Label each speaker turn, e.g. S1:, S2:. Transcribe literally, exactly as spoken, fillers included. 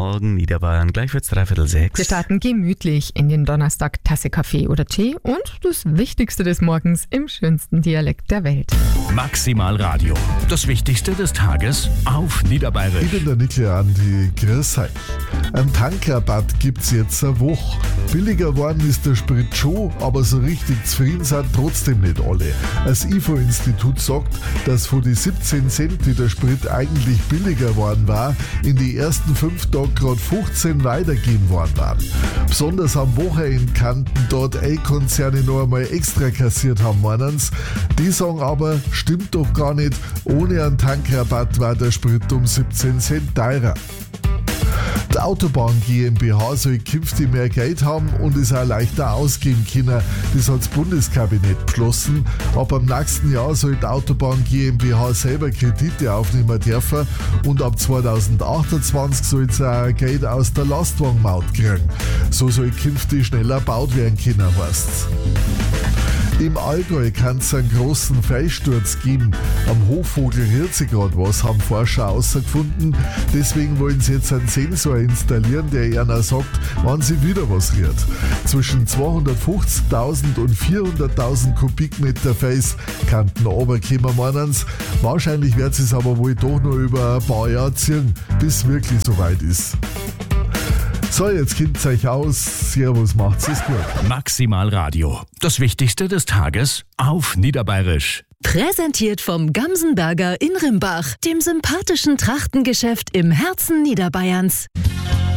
S1: Morgen, Niederbayern. Gleich wird's dreiviertel sechs.
S2: Wir starten gemütlich in den Donnerstag, Tasse Kaffee oder Tee und das Wichtigste des Morgens im schönsten Dialekt der Welt.
S3: Maximal Radio. Das Wichtigste des Tages auf Niederbayerisch.
S4: Ich bin der Nikle Andi. Grüß euch. Ein Tankrabatt gibt's jetzt eine Woche. Billiger geworden ist der Sprit schon, aber so richtig zufrieden sind trotzdem nicht alle. Das I F O-Institut sagt, dass von die siebzehn Cent, die der Sprit eigentlich billiger worden war, in die ersten fünf Tagen gerade fünfzehn weitergegeben worden waren. Besonders am Wochenende kannten dort A-Konzerne noch einmal extra kassiert haben, meinen's. Die sagen aber, stimmt doch gar nicht, ohne einen Tankrabatt war der Sprit um siebzehn Cent teurer. Die Autobahn GmbH soll künftig mehr Geld haben und es auch leichter ausgeben können. Das hat das Bundeskabinett beschlossen. Ab am nächsten Jahr soll die Autobahn GmbH selber Kredite aufnehmen dürfen und ab zweitausendachtundzwanzig soll es auch Geld aus der Lastwagenmaut kriegen. So soll künftig schneller gebaut werden können, heißt's. Im Allgäu kann es einen großen Freisturz geben. Am Hochvogel rührt sich gerade was, haben Forscher herausgefunden. Deswegen wollen sie jetzt einen Sensor installieren, der ihnen sagt, wann sie wieder was rührt. Zwischen zweihundertfünfzigtausend und vierhunderttausend Kubikmeter Fels könnten runterkommen, meinen's. Wahrscheinlich wird es aber wohl doch noch über ein paar Jahre ziehen, bis wirklich soweit ist. So, jetzt kennt's euch aus. Servus, macht's es gut.
S3: Maximal Radio. Das Wichtigste des Tages auf Niederbayerisch.
S5: Präsentiert vom Gamsenberger in Rimbach, dem sympathischen Trachtengeschäft im Herzen Niederbayerns.